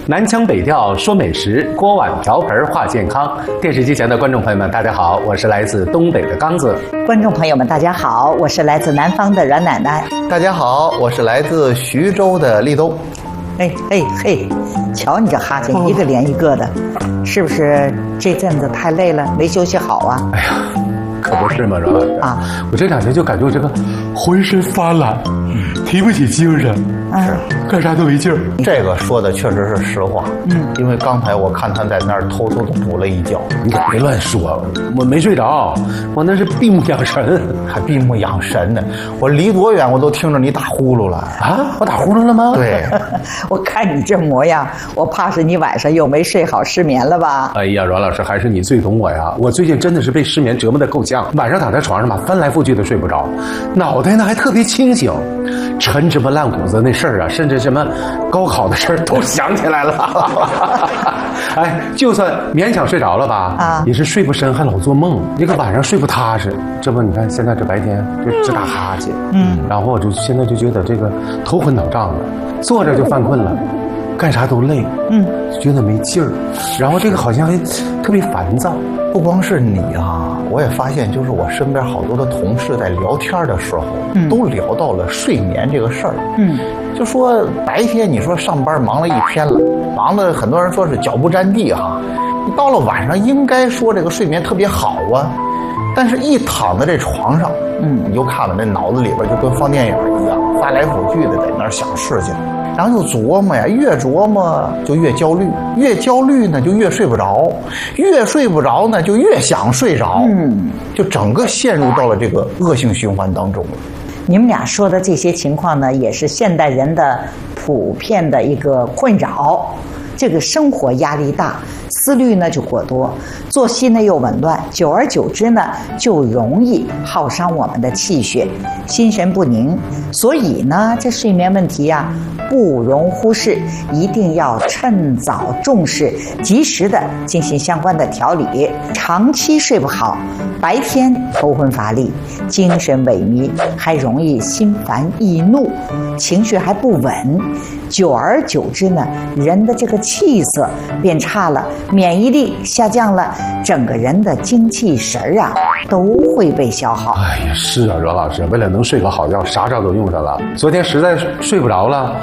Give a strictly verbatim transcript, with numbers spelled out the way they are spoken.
南腔北调说美食，锅碗瓢盆话健康。电视机前的观众朋友们，大家好，我是来自东北的刚子。 观众朋友们，大家好，我是来自南方的阮奶奶。 大家好，我是来自徐州的立冬。 哎嘿嘿，瞧你这哈欠，一个连一个的，是不是这阵子太累了，没休息好啊？ 哎呀，可不是嘛，阮老师啊，我这两天就感觉我这个浑身发懒，提不起精神， 是干啥都没劲儿。 这个说的确实是实话，嗯，因为刚才我看他在那儿偷偷的补了一觉。 你可别乱说，我没睡着，我那是闭目养神， 还闭目养神呢。我离多远我都听着你打呼噜了啊！我打呼噜了吗？ 对， 我看你这模样，我怕是你晚上又没睡好，失眠了吧？ 哎呀，阮老师，还是你最懂我呀！我最近真的是被失眠折磨得够呛，晚上躺在床上吧，翻来覆去的睡不着，脑袋呢还特别清醒，陈芝麻烂谷子那事儿啊，甚至什么高考的事儿都想起来了。哎，就算勉强睡着了吧，啊，也是睡不深，还老做梦，这个晚上睡不踏实。这不，你看现在这白天就直打哈欠，嗯，然后我就现在就觉得这个头昏脑胀的，坐着就犯困了，干啥都累，嗯，觉得没劲儿，然后这个好像还特别烦躁。 不光是你啊，我也发现，就是我身边好多的同事在聊天的时候，嗯，都聊到了睡眠这个事儿，嗯，就说白天你说上班忙了一天了，忙的很多人说是脚不沾地哈，你到了晚上应该说这个睡眠特别好啊，但是一躺在这床上，嗯，你就看了这脑子里边就跟放电影一样，翻来覆去的在那儿想事情。然后就琢磨呀，越琢磨就越焦虑，越焦虑呢就越睡不着，越睡不着呢就越想睡着，嗯，就整个陷入到了这个恶性循环当中。 你们俩说的这些情况呢，也是现代人的普遍的一个困扰。这个生活压力大，思虑呢就过多，作息呢又紊乱，久而久之呢就容易耗伤我们的气血，心神不宁。所以呢，这睡眠问题呀，不容忽视，一定要趁早重视，及时的进行相关的调理。长期睡不好，白天头昏乏力，精神萎靡，还容易心烦易怒，情绪还不稳。久而久之呢，人的这个气色变差了，免疫力下降了，整个人的精气神儿啊都会被消耗。 哎呀，是啊，阮老师，为了能睡个好觉，啥招都用上了。昨天实在睡不着了，